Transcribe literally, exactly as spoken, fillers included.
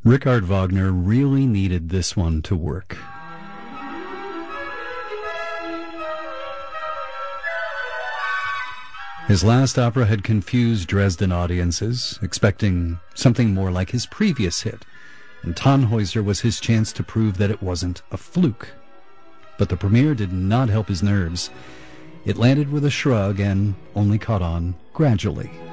Richard Wagner really needed this one to work. His last opera had confused Dresden audiences, expecting something more like his previous hit, and Tannhäuser was his chance to prove that it wasn't a fluke. But the premiere did not help his nerves. It landed with a shrug and only caught on gradually.